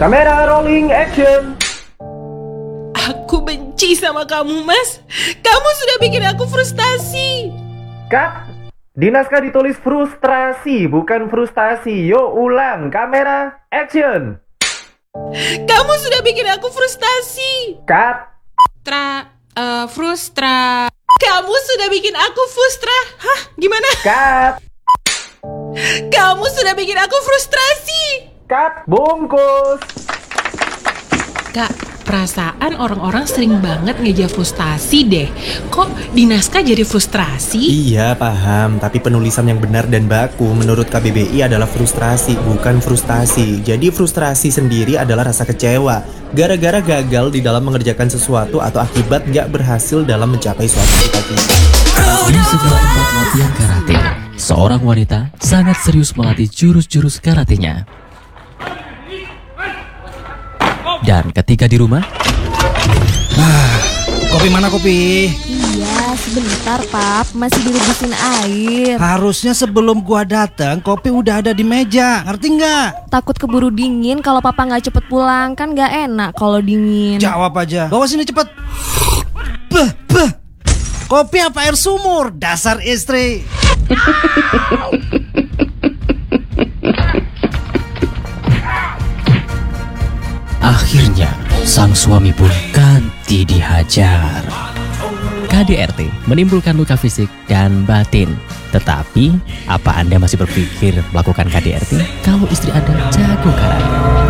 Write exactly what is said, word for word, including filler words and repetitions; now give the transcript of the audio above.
Kamera rolling action. Aku benci sama kamu, Mas. Kamu sudah bikin aku frustasi. Cut. Di naskah ditulis frustrasi, bukan frustasi. Yo ulang, kamera action. Kamu sudah bikin aku frustasi. Cut. Tra, uh, frustra. Kamu sudah bikin aku frustra. Hah, gimana? Cut. Kamu sudah bikin aku frustrasi. Cut. Bungkus. Kak, perasaan orang-orang sering banget ngeja frustasi deh. Kok di naskah jadi frustrasi? Iya paham, tapi penulisan yang benar dan baku menurut K B B I adalah frustrasi, bukan frustasi. Jadi frustrasi sendiri adalah rasa kecewa gara-gara gagal di dalam mengerjakan sesuatu atau akibat gak berhasil dalam mencapai suatu cita-cita. Di sebuah tempat latihan karate, seorang wanita sangat serius melatih jurus-jurus karatenya. Dan ketika di rumah, Kopi mana kopi? Iya, sebentar Pap, masih direbusin air. Harusnya sebelum gua datang kopi udah ada di meja, ngerti nggak? Takut keburu dingin kalau Papa nggak cepet pulang, kan nggak enak kalau dingin. Jawab aja. Bawa sini cepet. Beh, beh. Kopi apa air sumur? Dasar istri. akhirnya sang suami pun ganti dihajar. K D R T menimbulkan luka fisik dan batin. Tetapi, apa Anda masih berpikir melakukan K D R T kalau istri Anda jago karate?